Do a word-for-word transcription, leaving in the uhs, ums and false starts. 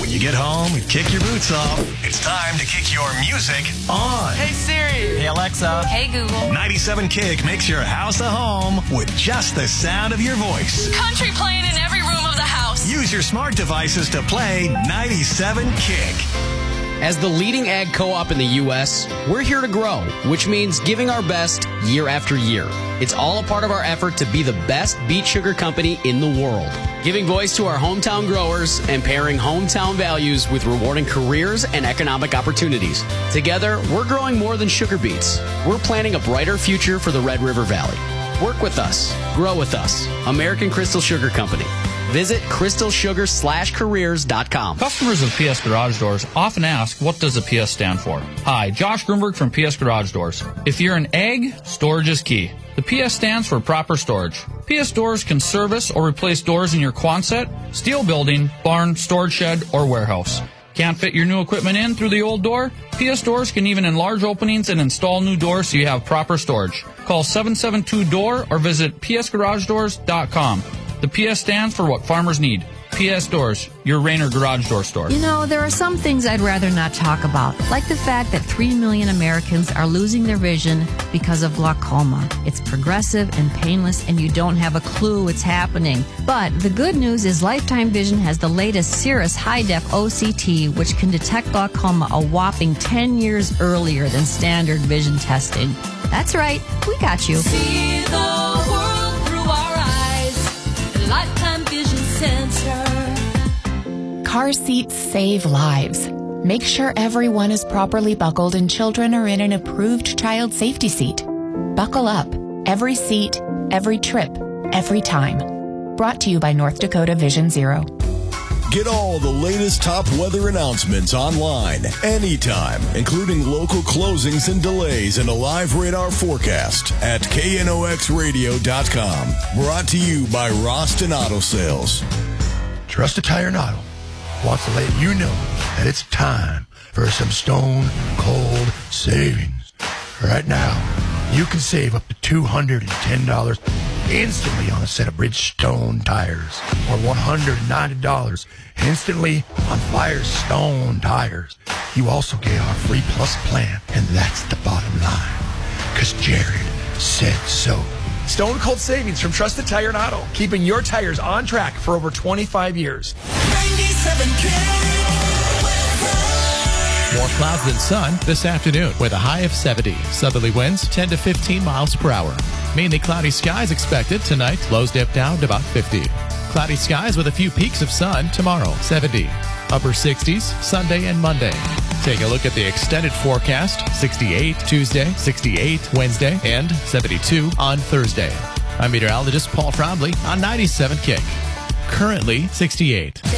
When you get home, kick your boots off. It's time to kick your music on. Hey Siri. Hey Alexa. Hey Google. ninety-seven Kick makes your house a home with just the sound of your voice. Country playing in every room of the house. Use your smart devices to play ninety-seven Kick. As the leading ag co-op in the U S, we're here to grow, which means giving our best year after year. It's all a part of our effort to be the best beet sugar company in the world, giving voice to our hometown growers and pairing hometown values with rewarding careers and economic opportunities. Together, we're growing more than sugar beets. We're planning a brighter future for the Red River Valley. Work with us. Grow with us. American Crystal Sugar Company. Visit crystal sugar slash careers dot com. Customers of P S Garage Doors often ask, what does the P S stand for? Hi, Josh Grunberg from P S Garage Doors. If you're an egg, storage is key. The P S stands for proper storage. P S Doors can service or replace doors in your Quonset, steel building, barn, storage shed, or warehouse. Can't fit your new equipment in through the old door? P S Doors can even enlarge openings and install new doors so you have proper storage. Call seven seven two D O O R or visit p s garage doors dot com. The P S stands for what farmers need. P S Doors, your Rainer garage door store. You know, there are some things I'd rather not talk about, like the fact that three million Americans are losing their vision because of glaucoma. It's progressive and painless, and you don't have a clue it's happening. But the good news is Lifetime Vision has the latest Cirrus High-Def O C T, which can detect glaucoma a whopping ten years earlier than standard vision testing. That's right, we got you. See the world through our eyes. Lifetime Vision Center. Car seats save lives. Make sure everyone is properly buckled and children are in an approved child safety seat. Buckle up. Every seat, every trip, every time. Brought to you by North Dakota Vision Zero. Get all the latest top weather announcements online, anytime, including local closings and delays and a live radar forecast at K N O X radio dot com. Brought to you by Roston Auto Sales. Trusted Tire and Auto wants to let you know that it's time for some stone cold savings. Right now, you can save up to two hundred ten dollars instantly on a set of Bridgestone tires, or one hundred ninety dollars instantly on Firestone tires. You also get our free plus plan, and that's the bottom line, because Jared said so. Stone cold savings from Trusted Tire and Auto, keeping your tires on track for over twenty-five years. ninety-seven More clouds than sun this afternoon with a high of seventy. Southerly winds ten to fifteen miles per hour. Mainly cloudy skies expected tonight. Lows dip down to about fifty. Cloudy skies with a few peaks of sun tomorrow. seventy. Upper sixties Sunday and Monday. Take a look at the extended forecast. sixty-eight Tuesday, sixty-eight Wednesday, and seventy-two on Thursday. I'm meteorologist Paul Trombley on ninety-seven Kick. Currently sixty-eight.